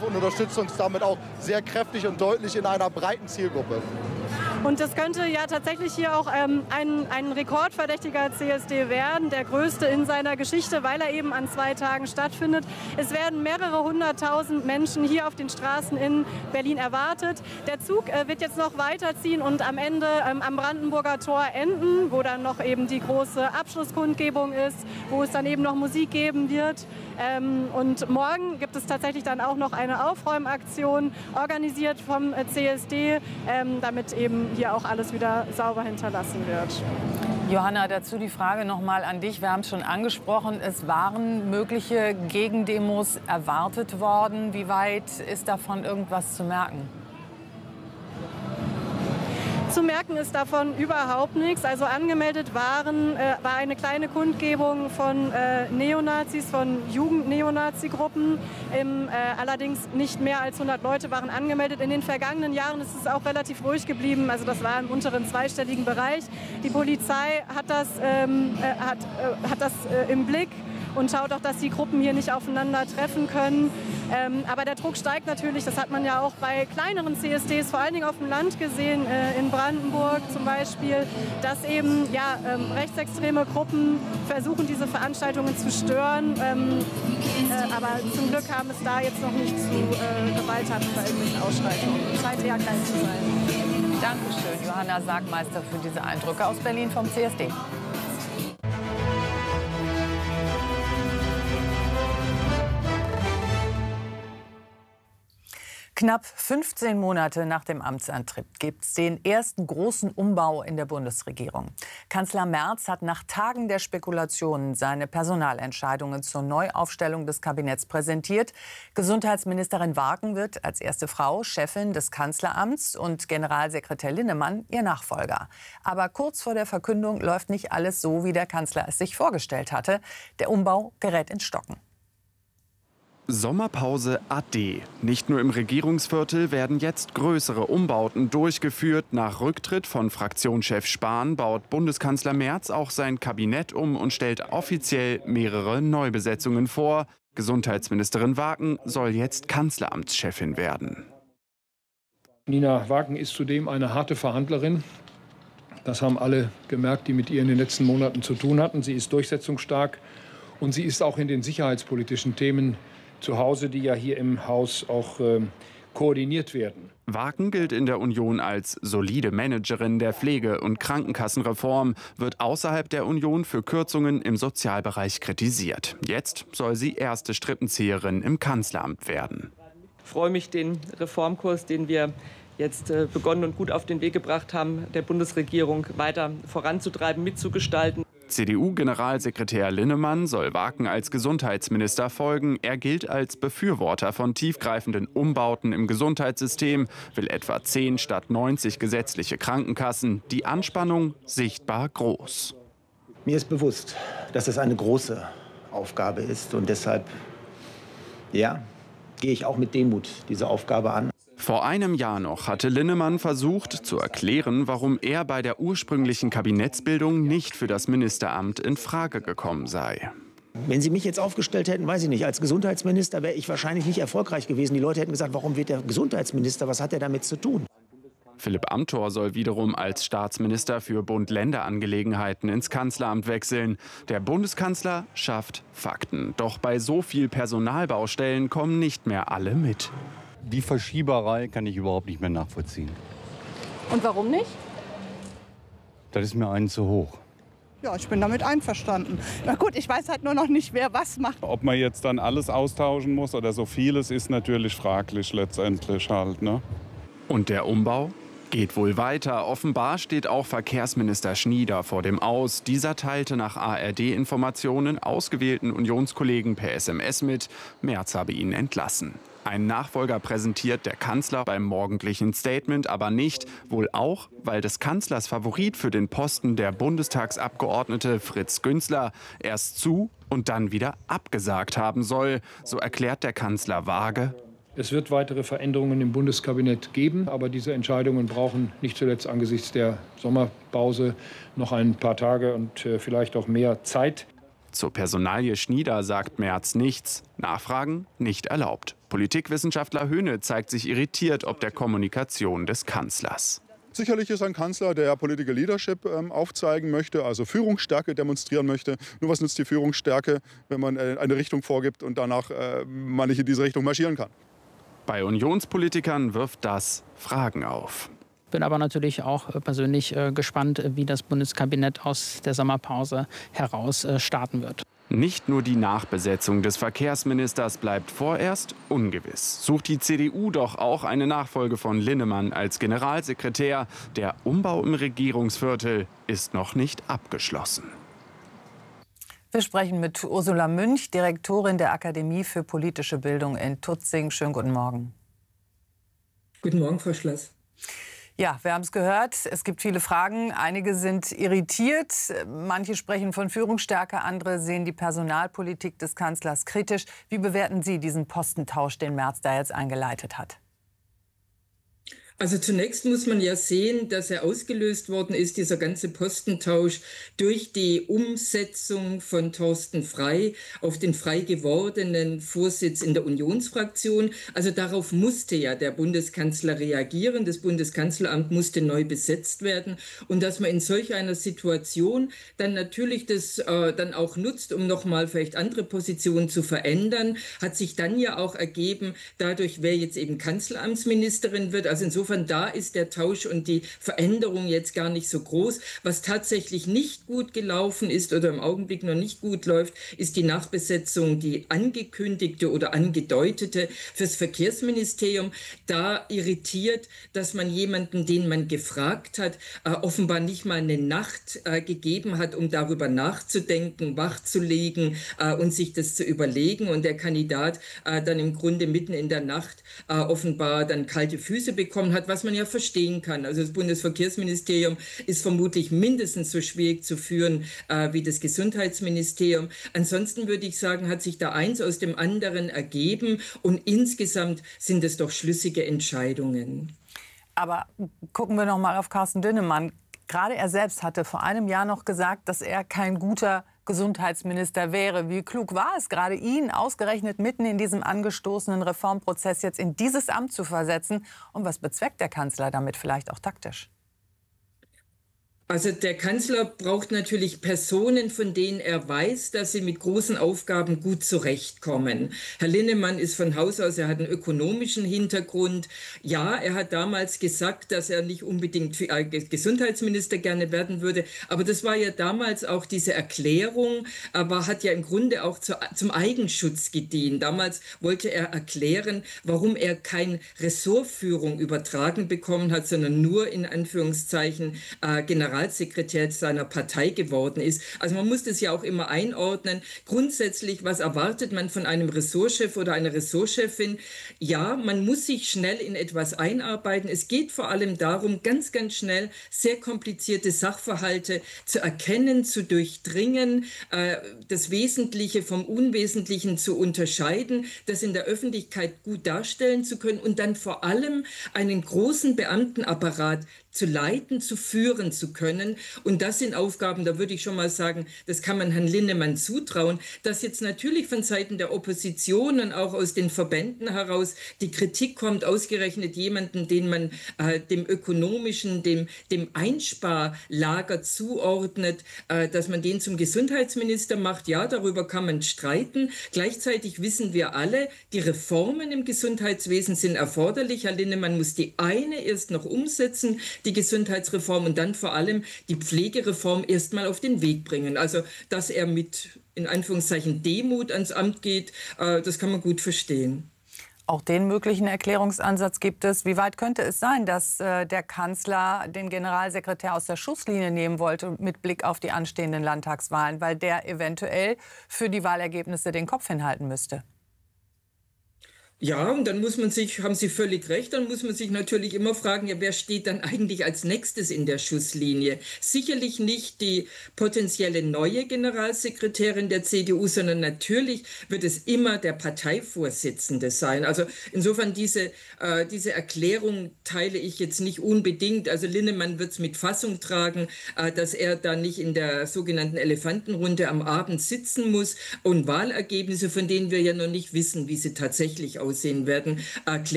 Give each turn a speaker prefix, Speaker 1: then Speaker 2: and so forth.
Speaker 1: und unterstützt uns damit auch sehr kräftig und deutlich in einer breiten Zielgruppe.
Speaker 2: Und das könnte ja tatsächlich hier auch ein rekordverdächtiger CSD werden, der größte in seiner Geschichte, weil er eben an 2 Tagen stattfindet. Es werden mehrere 100.000 Menschen hier auf den Straßen in Berlin erwartet. Der Zug wird jetzt noch weiterziehen und am Ende am Brandenburger Tor enden, wo dann noch eben die große Abschlusskundgebung ist, wo es dann eben noch Musik geben wird. Und morgen gibt es tatsächlich dann auch noch eine Aufräumaktion, organisiert vom CSD, damit eben hier auch alles wieder sauber hinterlassen wird.
Speaker 3: Johanna, dazu die Frage noch mal an dich. Wir haben es schon angesprochen, es waren mögliche Gegendemos erwartet worden. Wie weit ist davon irgendwas zu merken?
Speaker 2: Zu merken ist davon überhaupt nichts. Also angemeldet war eine kleine Kundgebung von Neonazis, von Jugend-Neonazi-Gruppen. Allerdings nicht mehr als 100 Leute waren angemeldet. In den vergangenen Jahren ist es auch relativ ruhig geblieben. Also das war im unteren zweistelligen Bereich. Die Polizei hat das im Blick und schaut auch, dass die Gruppen hier nicht aufeinandertreffen können. Aber der Druck steigt natürlich, das hat man ja auch bei kleineren CSDs, vor allen Dingen auf dem Land gesehen, in Brandenburg zum Beispiel, dass eben rechtsextreme Gruppen versuchen, diese Veranstaltungen zu stören. Aber zum Glück kam es da jetzt noch nicht zu Gewalttaten oder irgendwelchen Ausschreitungen. Scheint eher klein zu sein.
Speaker 3: Dankeschön, Johanna Sargmeister, für diese Eindrücke aus Berlin vom CSD. Knapp 15 Monate nach dem Amtsantritt gibt es den ersten großen Umbau in der Bundesregierung. Kanzler Merz hat nach Tagen der Spekulationen seine Personalentscheidungen zur Neuaufstellung des Kabinetts präsentiert. Gesundheitsministerin Wagen wird als erste Frau Chefin des Kanzleramts und Generalsekretär Linnemann ihr Nachfolger. Aber kurz vor der Verkündung läuft nicht alles so, wie der Kanzler es sich vorgestellt hatte. Der Umbau gerät ins Stocken.
Speaker 4: Sommerpause ade. Nicht nur im Regierungsviertel werden jetzt größere Umbauten durchgeführt. Nach Rücktritt von Fraktionschef Spahn baut Bundeskanzler Merz auch sein Kabinett um und stellt offiziell mehrere Neubesetzungen vor. Gesundheitsministerin Wagen soll jetzt Kanzleramtschefin werden.
Speaker 5: Nina Wagen ist zudem eine harte Verhandlerin. Das haben alle gemerkt, die mit ihr in den letzten Monaten zu tun hatten. Sie ist durchsetzungsstark und sie ist auch in den sicherheitspolitischen Themen zu Hause, die ja hier im Haus auch koordiniert werden.
Speaker 4: Wagen gilt in der Union als solide Managerin der Pflege- und Krankenkassenreform, wird außerhalb der Union für Kürzungen im Sozialbereich kritisiert. Jetzt soll sie erste Strippenzieherin im Kanzleramt werden.
Speaker 6: Ich freue mich, den Reformkurs, den wir jetzt begonnen und gut auf den Weg gebracht haben, der Bundesregierung weiter voranzutreiben, mitzugestalten.
Speaker 4: CDU-Generalsekretär Linnemann soll Wagen als Gesundheitsminister folgen. Er gilt als Befürworter von tiefgreifenden Umbauten im Gesundheitssystem, will etwa 10 statt 90 gesetzliche Krankenkassen. Die Anspannung sichtbar groß.
Speaker 7: Mir ist bewusst, dass es eine große Aufgabe ist und deshalb, gehe ich auch mit Demut diese Aufgabe an.
Speaker 4: Vor einem Jahr noch hatte Linnemann versucht zu erklären, warum er bei der ursprünglichen Kabinettsbildung nicht für das Ministeramt in Frage gekommen sei.
Speaker 7: Wenn Sie mich jetzt aufgestellt hätten, weiß ich nicht, als Gesundheitsminister wäre ich wahrscheinlich nicht erfolgreich gewesen. Die Leute hätten gesagt, warum wird der Gesundheitsminister, was hat er damit zu tun?
Speaker 4: Philipp Amthor soll wiederum als Staatsminister für Bund-Länder-Angelegenheiten ins Kanzleramt wechseln. Der Bundeskanzler schafft Fakten. Doch bei so viel Personalbaustellen kommen nicht mehr alle mit.
Speaker 8: Die Verschieberei kann ich überhaupt nicht mehr nachvollziehen.
Speaker 2: Und warum nicht?
Speaker 8: Das ist mir einen zu hoch.
Speaker 9: Ja, ich bin damit einverstanden. Na gut, ich weiß halt nur noch nicht, wer was macht.
Speaker 10: Ob man jetzt dann alles austauschen muss oder so vieles, ist natürlich fraglich letztendlich halt, ne?
Speaker 4: Und der Umbau geht wohl weiter. Offenbar steht auch Verkehrsminister Schnieder vor dem Aus. Dieser teilte nach ARD-Informationen ausgewählten Unionskollegen per SMS mit, Merz habe ihn entlassen. Einen Nachfolger präsentiert der Kanzler beim morgendlichen Statement aber nicht. Wohl auch, weil des Kanzlers Favorit für den Posten der Bundestagsabgeordnete Fritz Günzler erst zu und dann wieder abgesagt haben soll. So erklärt der Kanzler vage:
Speaker 5: Es wird weitere Veränderungen im Bundeskabinett geben, aber diese Entscheidungen brauchen nicht zuletzt angesichts der Sommerpause noch ein paar Tage und vielleicht auch mehr Zeit.
Speaker 4: Zur Personalie Schnieder sagt Merz nichts. Nachfragen nicht erlaubt. Politikwissenschaftler Höhne zeigt sich irritiert ob der Kommunikation des Kanzlers.
Speaker 11: Sicherlich ist ein Kanzler, der Political Leadership aufzeigen möchte, also Führungsstärke demonstrieren möchte. Nur was nützt die Führungsstärke, wenn man eine Richtung vorgibt und danach man nicht in diese Richtung marschieren kann?
Speaker 4: Bei Unionspolitikern wirft das Fragen auf.
Speaker 12: Ich bin aber natürlich auch persönlich gespannt, wie das Bundeskabinett aus der Sommerpause heraus starten wird.
Speaker 4: Nicht nur die Nachbesetzung des Verkehrsministers bleibt vorerst ungewiss. Sucht die CDU doch auch eine Nachfolge von Linnemann als Generalsekretär. Der Umbau im Regierungsviertel ist noch nicht abgeschlossen.
Speaker 3: Wir sprechen mit Ursula Münch, Direktorin der Akademie für politische Bildung in Tutzing. Schönen guten Morgen.
Speaker 13: Guten Morgen, Frau Schloss.
Speaker 3: Ja, wir haben es gehört. Es gibt viele Fragen. Einige sind irritiert. Manche sprechen von Führungsstärke. Andere sehen die Personalpolitik des Kanzlers kritisch. Wie bewerten Sie diesen Postentausch, den Merz da jetzt eingeleitet hat?
Speaker 13: Also zunächst muss man ja sehen, dass er ausgelöst worden ist, dieser ganze Postentausch, durch die Umsetzung von Thorsten Frey auf den frei gewordenen Vorsitz in der Unionsfraktion. Also darauf musste ja der Bundeskanzler reagieren. Das Bundeskanzleramt musste neu besetzt werden. Und dass man in solch einer Situation dann natürlich das dann auch nutzt, um nochmal vielleicht andere Positionen zu verändern, hat sich dann ja auch ergeben, dadurch, wer jetzt eben Kanzleramtsministerin wird. Also insofern da ist der Tausch und die Veränderung jetzt gar nicht so groß. Was tatsächlich nicht gut gelaufen ist oder im Augenblick noch nicht gut läuft, ist die Nachbesetzung, die angekündigte oder angedeutete fürs Verkehrsministerium. Da irritiert, dass man jemanden, den man gefragt hat, offenbar nicht mal eine Nacht gegeben hat, um darüber nachzudenken, wachzulegen und sich das zu überlegen. Und der Kandidat dann im Grunde mitten in der Nacht offenbar dann kalte Füße bekommen hat, was man ja verstehen kann. Also das Bundesverkehrsministerium ist vermutlich mindestens so schwierig zu führen wie das Gesundheitsministerium. Ansonsten würde ich sagen, hat sich da eins aus dem anderen ergeben und insgesamt sind es doch schlüssige Entscheidungen.
Speaker 3: Aber gucken wir noch mal auf Carsten Linnemann. Gerade er selbst hatte vor einem Jahr noch gesagt, dass er kein guter Gesundheitsminister wäre. Wie klug war es, gerade ihn ausgerechnet mitten in diesem angestoßenen Reformprozess jetzt in dieses Amt zu versetzen? Und was bezweckt der Kanzler damit vielleicht auch taktisch?
Speaker 13: Also der Kanzler braucht natürlich Personen, von denen er weiß, dass sie mit großen Aufgaben gut zurechtkommen. Herr Linnemann ist von Haus aus, er hat einen ökonomischen Hintergrund. Ja, er hat damals gesagt, dass er nicht unbedingt Gesundheitsminister gerne werden würde. Aber das war ja damals auch diese Erklärung, aber hat ja im Grunde auch zum Eigenschutz gedient. Damals wollte er erklären, warum er keine Ressortführung übertragen bekommen hat, sondern nur in Anführungszeichen Generalsekretär seiner Partei geworden ist. Also man muss das ja auch immer einordnen. Grundsätzlich, was erwartet man von einem Ressortchef oder einer Ressortchefin? Ja, man muss sich schnell in etwas einarbeiten. Es geht vor allem darum, ganz, ganz schnell sehr komplizierte Sachverhalte zu erkennen, zu durchdringen, das Wesentliche vom Unwesentlichen zu unterscheiden, das in der Öffentlichkeit gut darstellen zu können und dann vor allem einen großen Beamtenapparat zu leiten, zu führen zu können. Und das sind Aufgaben, da würde ich schon mal sagen, das kann man Herrn Linnemann zutrauen, dass jetzt natürlich von Seiten der Opposition und auch aus den Verbänden heraus die Kritik kommt, ausgerechnet jemanden, den man dem ökonomischen, dem Einsparlager zuordnet, dass man den zum Gesundheitsminister macht. Ja, darüber kann man streiten. Gleichzeitig wissen wir alle, die Reformen im Gesundheitswesen sind erforderlich. Herr Linnemann muss die eine erst noch umsetzen, die Gesundheitsreform, und dann vor allem die Pflegereform erst mal auf den Weg bringen. Also, dass er mit, in Anführungszeichen, Demut ans Amt geht, das kann man gut verstehen.
Speaker 3: Auch den möglichen Erklärungsansatz gibt es. Wie weit könnte es sein, dass der Kanzler den Generalsekretär aus der Schusslinie nehmen wollte mit Blick auf die anstehenden Landtagswahlen, weil der eventuell für die Wahlergebnisse den Kopf hinhalten müsste?
Speaker 13: Ja, und dann muss man sich, haben Sie völlig recht, dann muss man sich natürlich immer fragen, ja, wer steht dann eigentlich als nächstes in der Schusslinie? Sicherlich nicht die potenzielle neue Generalsekretärin der CDU, sondern natürlich wird es immer der Parteivorsitzende sein. Also insofern diese Erklärung teile ich jetzt nicht unbedingt. Also Linnemann wird es mit Fassung tragen, dass er da nicht in der sogenannten Elefantenrunde am Abend sitzen muss und Wahlergebnisse, von denen wir ja noch nicht wissen, wie sie tatsächlich aussehen, aussehen werden, erklärt.